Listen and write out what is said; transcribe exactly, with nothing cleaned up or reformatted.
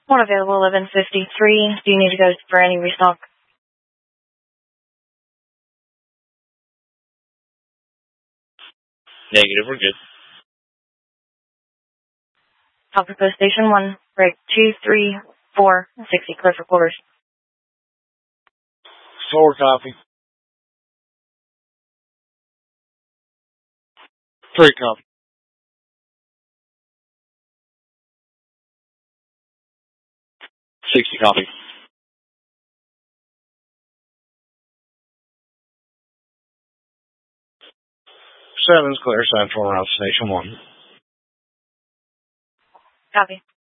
One available, eleven fifty-three. Do you need to go for any restock? Negative, we're good. Copy Post Station one, break two, three, four, sixty, clear for quarters. Four copy. Three copy. Sixty copy. Seven's clear, Central around Station one. Copy.